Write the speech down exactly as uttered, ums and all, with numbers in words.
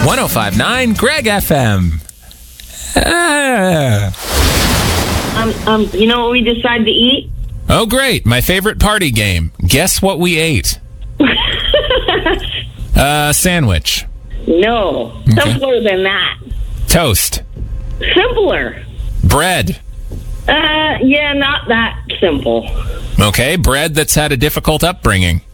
one oh five point nine Greg F M. Ah. Um, um, you know what we decided to eat? Oh, great. My favorite party game. Guess what we ate? uh, sandwich. No. Okay. Simpler than that. Toast. Simpler. Bread. Uh, yeah, not that simple. Okay, bread that's had a difficult upbringing.